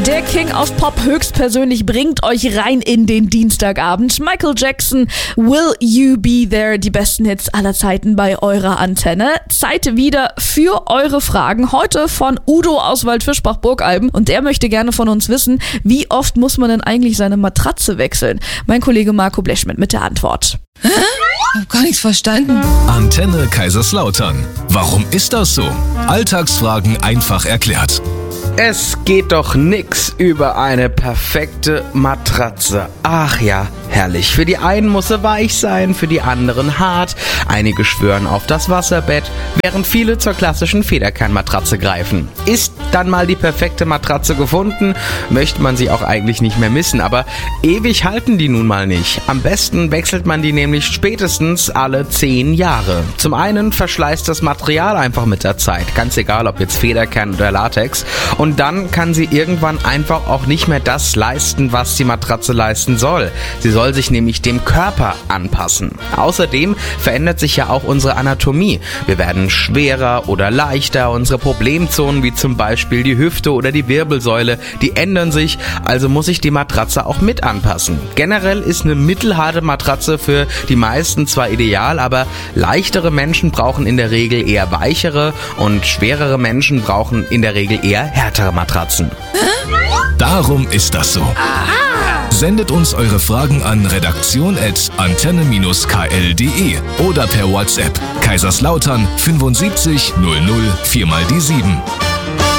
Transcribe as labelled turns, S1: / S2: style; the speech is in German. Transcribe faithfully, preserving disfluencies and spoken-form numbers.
S1: Der King of Pop höchstpersönlich bringt euch rein in den Dienstagabend. Michael Jackson, Will You Be There, die besten Hits aller Zeiten bei eurer Antenne. Zeit wieder für eure Fragen. Heute von Udo aus Waldfischbach-Burgalben. Und der möchte gerne von uns wissen, wie oft muss man denn eigentlich seine Matratze wechseln? Mein Kollege Marco Blechschmidt mit der Antwort.
S2: Hä? Ich hab gar nichts verstanden.
S3: Antenne Kaiserslautern. Warum ist das so? Alltagsfragen einfach erklärt.
S4: Es geht doch nix über eine perfekte Matratze. Ach ja, herrlich. Für die einen muss sie weich sein, für die anderen hart. Einige schwören auf das Wasserbett, während viele zur klassischen Federkernmatratze greifen. Ist dann mal die perfekte Matratze gefunden, möchte man sie auch eigentlich nicht mehr missen. Aber ewig halten die nun mal nicht. Am besten wechselt man die nämlich spätestens alle zehn Jahre. Zum einen verschleißt das Material einfach mit der Zeit, ganz egal ob jetzt Federkern oder Latex. Und dann kann sie irgendwann einfach auch nicht mehr das leisten, was die Matratze leisten soll. Sie soll sich nämlich dem Körper anpassen. Außerdem verändert sich ja auch unsere Anatomie. Wir werden schwerer oder leichter. Unsere Problemzonen wie zum Beispiel die Hüfte oder die Wirbelsäule, die ändern sich. Also muss sich die Matratze auch mit anpassen. Generell ist eine mittelharte Matratze für die meisten zwar ideal, aber leichtere Menschen brauchen in der Regel eher weichere und schwerere Menschen brauchen in der Regel eher härtere Matratzen.
S3: Darum ist das so. Sendet uns eure Fragen an redaktion at antenne Bindestrich k l punkt d e oder per WhatsApp Kaiserslautern fünfundsiebzig null null vier mal die sieben.